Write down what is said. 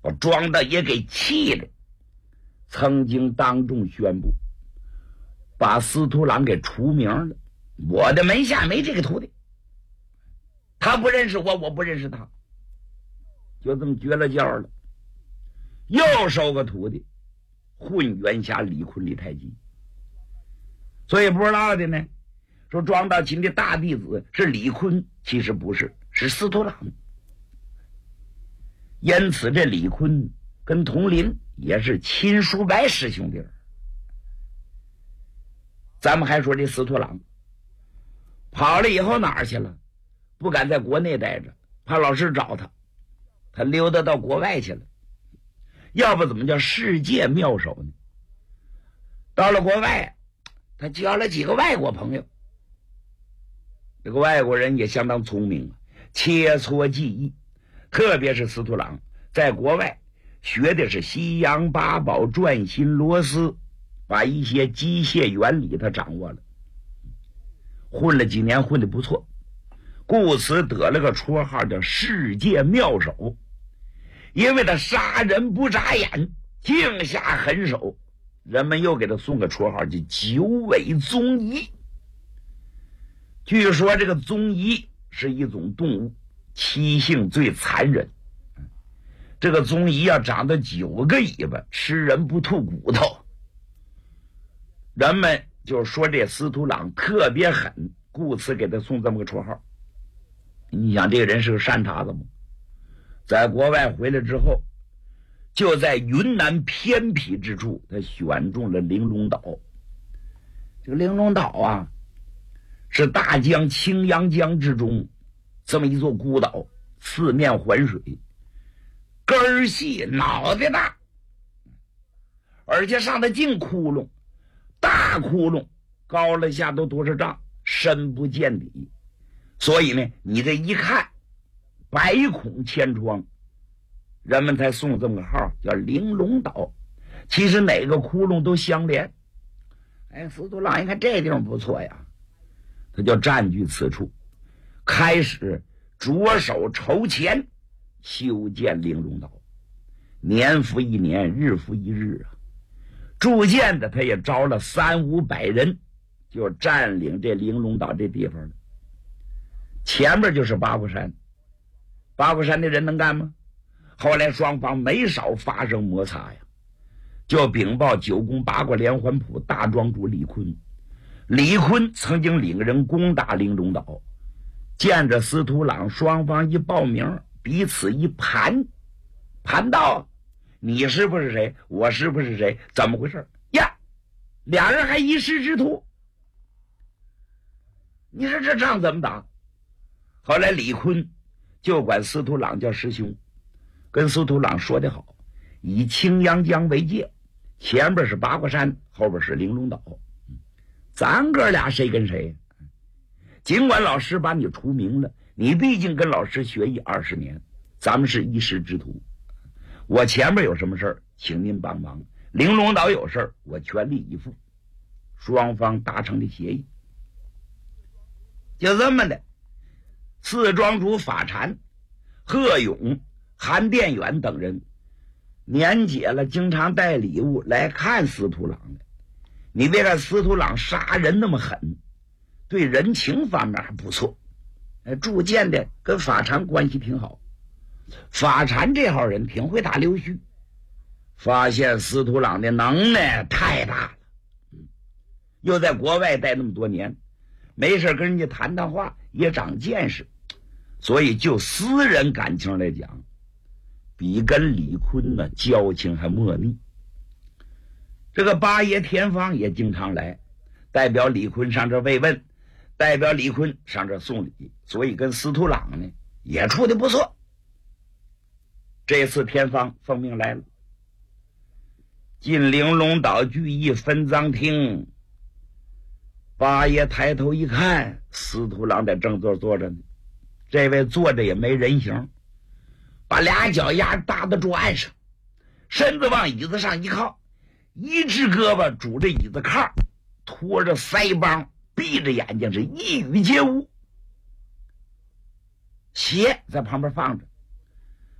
把庄大爷给气的，曾经当众宣布把司徒郎给除名了。我的门下没这个徒弟，他不认识我，我不认识他，就这么绝了交了。又收个徒弟，混元侠李坤李太极。所以不知道的呢，说庄大秦的大弟子是李坤，其实不是，是司徒郎。因此这李坤跟佟林也是亲叔伯师兄弟。咱们还说这司徒郎跑了以后哪儿去了？不敢在国内待着，怕老师找他，他溜达到国外去了。要不怎么叫世界妙手呢？到了国外，他交了几个外国朋友。这个外国人也相当聪明啊，切磋技艺。特别是司徒郎在国外学的是西洋八宝转心螺丝，把一些机械原理他掌握了。混了几年，混得不错，故此得了个绰号叫世界妙手。因为他杀人不眨眼，尽下狠手，人们又给他送个绰号叫九尾棕夷。据说这个棕夷是一种动物，七性最残忍。这个棕夷长得9个尾巴，吃人不吐骨头。人们就说这司徒郎特别狠，故此给他送这么个绰号。你想这个人是个善茬子吗？在国外回来之后，就在云南偏僻之处，他选中了玲珑岛。这个玲珑岛啊，是大江青阳江之中这么一座孤岛，四面环水，根儿细脑袋大，而且上的净窟窿，大窟窿高了下都多少丈，深不见底。所以呢，你这一看百孔千疮，人们才送这么个号叫玲珑岛。其实哪个窟窿都相连。司徒郎一看这地方不错呀，他就占据此处，开始着手筹钱修建玲珑岛。年复一年，日复一日啊，逐渐的他也招了300-500人，就占领这玲珑岛这地方了。前面就是八卦山，八卦山的人能干吗？后来双方没少发生摩擦呀，就禀报九宫八卦连环谱大庄主李坤。李坤曾经领人攻打玲珑岛，见着司徒郎，双方一报名，彼此一盘到，你是不是谁，我是不是谁，怎么回事呀？俩人还一师之徒，你说这仗怎么打？后来李坤就管司徒郎叫师兄，跟司徒郎说得好，以青阳江为界，前边是八卦山，后边是玲珑岛，咱哥俩谁跟谁？尽管老师把你除名了，你毕竟跟老师学艺20年，咱们是一师之徒。我前面有什么事儿，请您帮忙；玲珑岛有事儿，我全力以赴。双方达成的协议，就这么的。四庄主法禅、贺勇、韩殿远等人年节了，经常带礼物来看司徒郎的。你别看司徒郎杀人那么狠，对人情方面还不错，逐渐的跟法禅关系挺好。法禅这号人挺会打溜须，发现司徒郎的能耐太大了，又在国外待那么多年，没事跟人家谈谈话也长见识，所以就私人感情来讲，比跟李坤呢交情还莫逆。这个八爷田芳也经常来，代表李坤上这慰问，代表李坤上这送礼，所以跟司徒郎呢也处得不错。这次田芳奉命来了，进玲珑岛聚义分赃厅，八爷抬头一看，司徒郎在正座坐着呢。这位坐着也没人形，把俩脚丫搭在桌案上，身子往椅子上一靠，一只胳膊拄着椅子靠，拖着腮帮，闭着眼睛，是一语皆无。鞋在旁边放着，